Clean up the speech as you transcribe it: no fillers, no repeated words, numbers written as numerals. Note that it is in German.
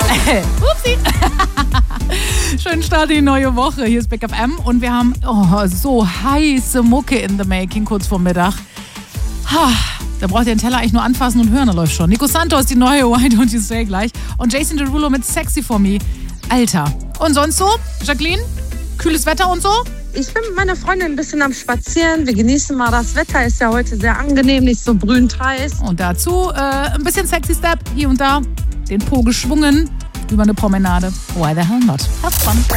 Upsi. Schönen Start in die neue Woche. Hier ist Big FM und wir haben so heiße Mucke in the making, kurz vor Mittag. Da braucht ihr den Teller eigentlich nur anfassen und hören, da läuft schon. Nico Santos, die neue Why Don't You Say gleich. Und Jason Derulo mit Sexy For Me. Alter. Und sonst so? Jacqueline? Kühles Wetter und so? Ich bin mit meiner Freundin ein bisschen am Spazieren. Wir genießen mal das Wetter. Ist ja heute sehr angenehm, nicht so brühend heiß. Und dazu ein bisschen Sexy Step hier und da. Den Po geschwungen über eine Promenade. Why the hell not? Have fun.